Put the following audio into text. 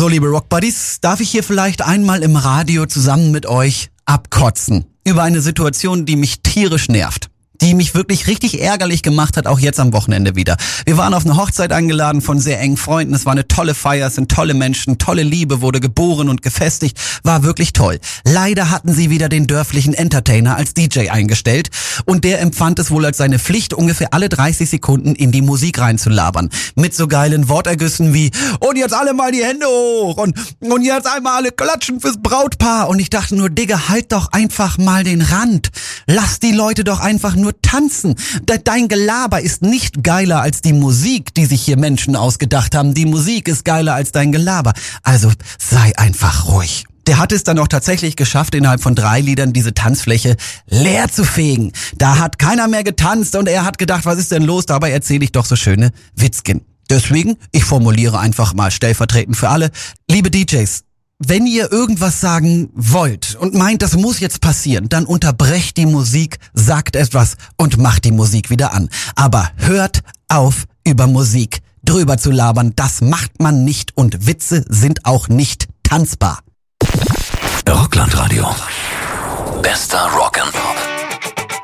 So, liebe Rockbuddies, darf ich hier vielleicht einmal im Radio zusammen mit euch abkotzen über eine Situation, die mich tierisch nervt, die mich wirklich richtig ärgerlich gemacht hat, auch jetzt am Wochenende wieder. Wir waren auf eine Hochzeit eingeladen von sehr engen Freunden. Es war eine tolle Feier, es sind tolle Menschen, tolle Liebe wurde geboren und gefestigt. War wirklich toll. Leider hatten sie wieder den dörflichen Entertainer als DJ eingestellt und der empfand es wohl als seine Pflicht, ungefähr alle 30 Sekunden in die Musik reinzulabern. Mit so geilen Wortergüssen wie und jetzt alle mal die Hände hoch und jetzt einmal alle klatschen fürs Brautpaar. Und ich dachte nur, Digga, halt doch einfach mal den Rand. Lass die Leute doch einfach nur tanzen. Dein Gelaber ist nicht geiler als die Musik, die sich hier Menschen ausgedacht haben. Die Musik ist geiler als dein Gelaber. Also sei einfach ruhig. Der hat es dann auch tatsächlich geschafft, innerhalb von 3 Liedern diese Tanzfläche leer zu fegen. Da hat keiner mehr getanzt und er hat gedacht, was ist denn los? Dabei erzähle ich doch so schöne Witzchen. Deswegen, ich formuliere einfach mal stellvertretend für alle, liebe DJs, wenn ihr irgendwas sagen wollt und meint, das muss jetzt passieren, dann unterbrecht die Musik, sagt etwas und macht die Musik wieder an. Aber hört auf, über Musik drüber zu labern. Das macht man nicht und Witze sind auch nicht tanzbar. Rockland Radio. Bester Rock'n'Roll.